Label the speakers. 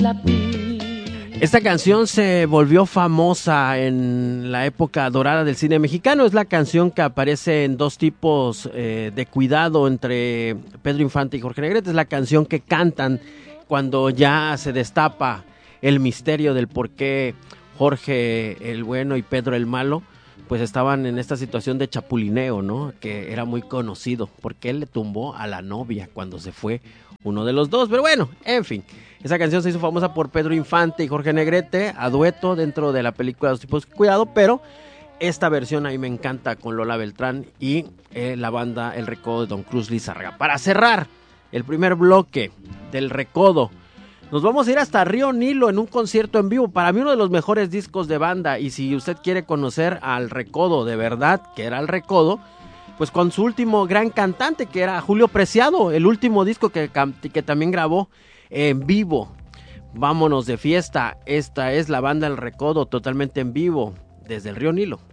Speaker 1: Esta canción se volvió famosa en la época dorada del cine mexicano. Es la canción que aparece en dos tipos de cuidado entre Pedro Infante y Jorge Negrete. Es la canción que cantan cuando ya se destapa el misterio del por qué Jorge el bueno y Pedro el malo pues estaban en esta situación de chapulineo, ¿no? Que era muy conocido porque él le tumbó a la novia cuando se fue uno de los dos. Pero bueno, en fin, esa canción se hizo famosa por Pedro Infante y Jorge Negrete a dueto dentro de la película Los tipos de cuidado, pero esta versión a mí me encanta con Lola Beltrán y la banda El Recodo de Don Cruz Lizárraga. Para cerrar el primer bloque del Recodo, nos vamos a ir hasta Río Nilo en un concierto en vivo. Para mí uno de los mejores discos de banda. Y si usted quiere conocer al Recodo de verdad, que era el Recodo, pues con su último gran cantante, que era Julio Preciado, el último disco que también grabó en vivo. Vámonos de fiesta. Esta es la banda El Recodo, totalmente en vivo, desde el Río Nilo.